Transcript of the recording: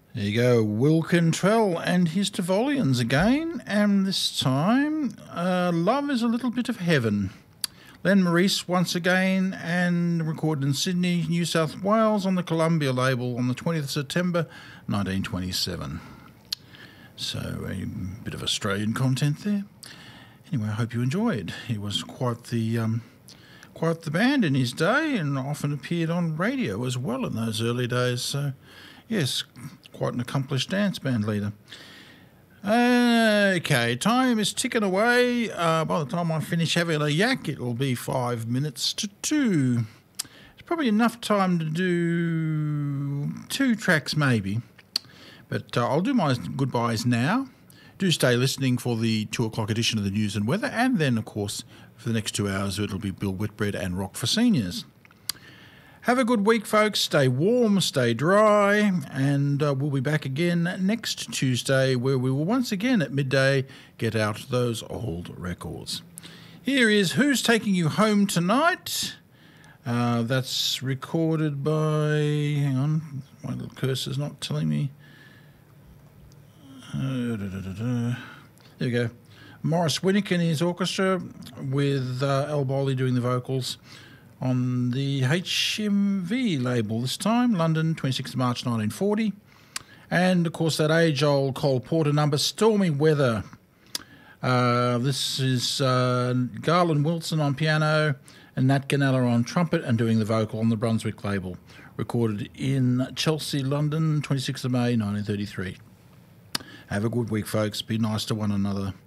There you go, Will Cantrell and his Tivolians again, and this time, Love is a Little Bit of Heaven. Len Maurice once again, and recorded in Sydney, New South Wales on the Columbia label on the 20th of September 1927. So a bit of Australian content there. Anyway, I hope you enjoyed. He was quite the band in his day, and often appeared on radio as well in those early days. So, yes, quite an accomplished dance band leader. Okay, time is ticking away. By the time I finish having a yak, it'll be 5 minutes to 2. It's probably enough time to do 2 tracks maybe. But I'll do my goodbyes now. Do stay listening for the 2 o'clock edition of the news and weather, and then, of course, for the next 2 hours, it'll be Bill Whitbread and Rock for Seniors. Have a good week, folks. Stay warm, stay dry, and we'll be back again next Tuesday, where we will once again at midday get out those old records. Here is Who's Taking You Home Tonight. That's recorded by... Hang on, my little cursor's not telling me. There we go. Morris Winnick and his orchestra, with Al Bowley doing the vocals, on the HMV label this time, London, 26th March 1940. And, of course, that age-old Cole Porter number, Stormy Weather. This is Garland Wilson on piano and Nat Ganella on trumpet and doing the vocal on the Brunswick label. Recorded in Chelsea, London, 26th of May 1933. Have a good week, folks. Be nice to one another.